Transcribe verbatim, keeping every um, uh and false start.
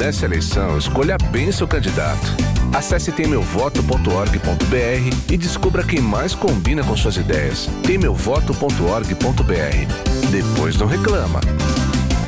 nessa eleição, escolha bem seu candidato. Acesse tem meu voto ponto org ponto br e descubra quem mais combina com suas ideias. tem meu voto ponto org ponto br. Depois não reclama.